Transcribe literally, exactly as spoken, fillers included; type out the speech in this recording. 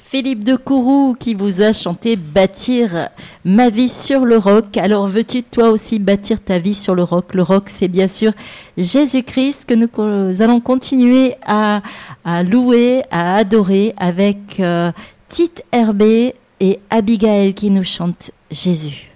Philippe de Courroux qui vous a chanté Bâtir ma vie sur le roc. Alors veux-tu toi aussi bâtir ta vie sur le roc? Le roc, c'est bien sûr Jésus-Christ que nous allons continuer à, à louer, à adorer avec euh, Tite Herbet et Abigail qui nous chantent Jésus.